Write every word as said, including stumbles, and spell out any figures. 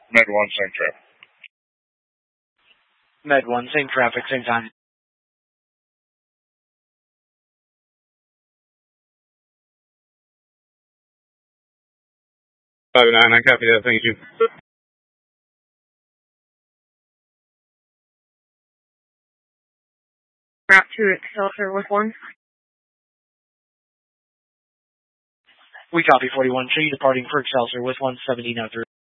Med one, same traffic. Med one, same traffic, same time. five nine, I copy that, thank you. Route to Excelsior with one. We copy forty-one, show you departing for Excelsior with one seventy now through.